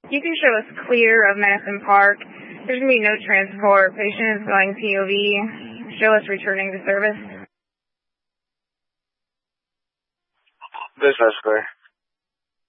You can show us clear of Madison Park. There's going to be no transport. Patient is going POV. Show us returning to service. Business clear.